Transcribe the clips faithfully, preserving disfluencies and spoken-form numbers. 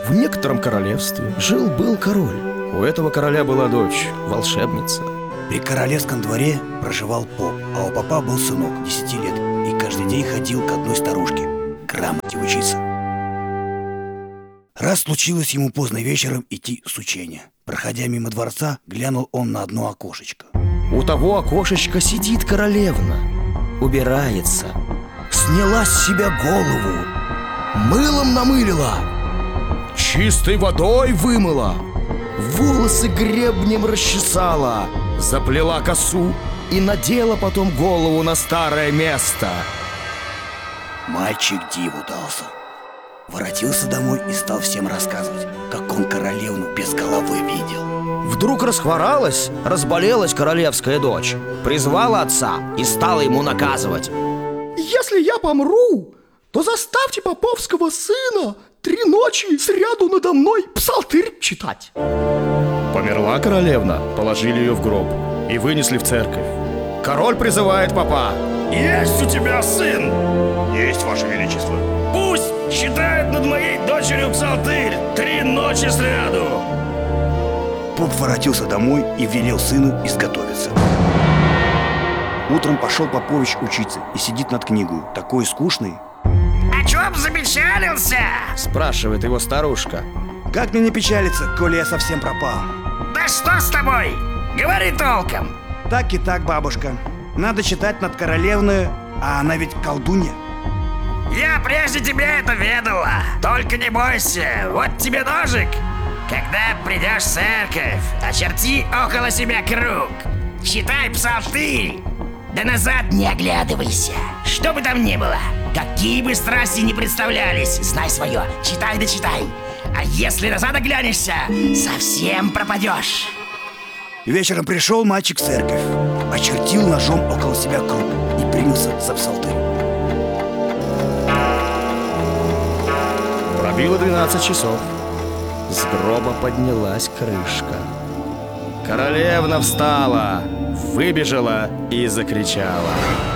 В некотором королевстве жил-был король. У этого короля была дочь, волшебница. При королевском дворе проживал поп, а у попа был сынок десяти лет и каждый день ходил к одной старушке грамоте учиться. Раз случилось ему поздно вечером идти с учения. Проходя мимо дворца, глянул он на одно окошечко. У того окошечка сидит королевна, убирается. Сняла с себя голову, мылом намылила, чистой водой вымыла, волосы гребнем расчесала, заплела косу и надела потом голову на старое место. Мальчик диву дался. Воротился домой и стал всем рассказывать, как он королевну без головы видел. Вдруг расхворалась, разболелась королевская дочь, призвала отца и стала ему наказывать. Если я помру, то заставьте поповского сына три ночи сряду надо мной псалтырь читать. Померла королевна, положили ее в гроб и вынесли в церковь. Король призывает попа. Есть у тебя сын? Есть, Ваше Величество. Пусть читает над моей дочерью псалтырь три ночи сряду. Поп воротился домой и велел сыну изготовиться. Утром пошел Попович учиться и сидит над книгой, такой скучный. О чем запечалился? Спрашивает его старушка. Как мне не печалиться, коли я совсем пропал? Да что с тобой? Говори толком. Так и так, бабушка. Надо читать над королевной, а она ведь колдунья. Я прежде тебя это ведала. Только не бойся, вот тебе ножик. Когда придешь в церковь, очерти около себя круг. Читай псалтырь. Да назад не оглядывайся. Что бы там ни было, какие бы страсти ни представлялись, знай свое, читай да читай. А если назад оглянешься, совсем пропадешь. Вечером пришел мальчик в церковь, очертил ножом около себя круг и принялся за псалтырь. Пробило двенадцать часов. С гроба поднялась крышка. Королевна встала, выбежала и закричала.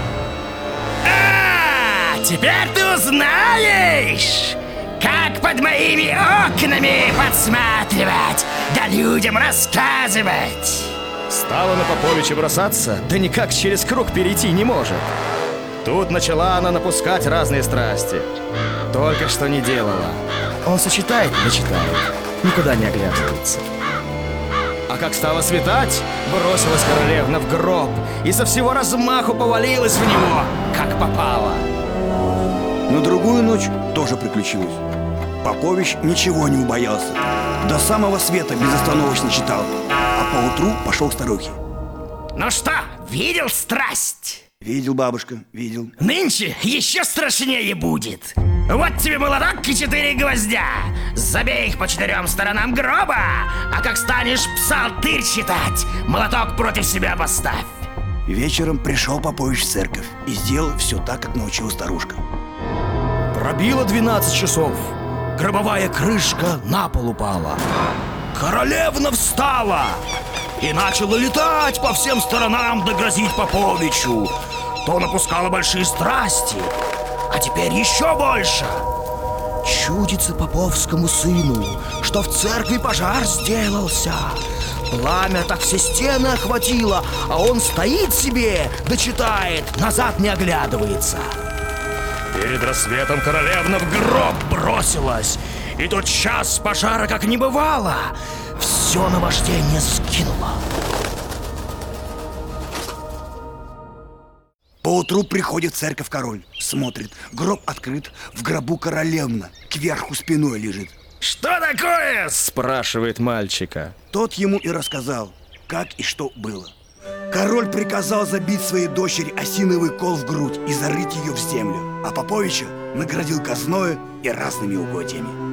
А, теперь ты узнаешь, как под моими окнами подсматривать, да людям рассказывать. Стала на Поповича бросаться, да никак через круг перейти не может. Тут начала она напускать разные страсти. Только что не делала. Он сочетает и читает, никуда не оглядывается. А как стало светать, бросилась королевна в гроб и со всего размаху повалилась в него, как попало. На другую ночь тоже приключилось. Попович ничего не убоялся. До самого света безостановочно читал, а поутру пошел к старухе. Ну что, видел страсть? Видел, бабушка, видел. Нынче еще страшнее будет. Вот тебе молоток и четыре гвоздя. Забей их по четырем сторонам гроба. А как станешь псалтырь читать, молоток против себя поставь. Вечером пришел Попович в церковь и сделал все так, как научила старушка. Пробило двенадцать часов. Гробовая крышка на пол упала. Королевна встала и начала летать по всем сторонам, да грозить Поповичу. То напускала большие страсти, а теперь еще больше. Чудится поповскому сыну, что в церкви пожар сделался. Пламя так все стены охватило, а он стоит себе, да читает, назад не оглядывается. Перед рассветом королевна в гроб бросилась, и тот час пожара как не бывало. Все наваждение скинуло. Поутру приходит в церковь король, смотрит, гроб открыт, в гробу королевна, кверху спиной лежит. Что такое? Спрашивает мальчика. Тот ему и рассказал, как и что было. Король приказал забить своей дочери осиновый кол в грудь и зарыть ее в землю, а Поповича наградил казною и разными угодьями.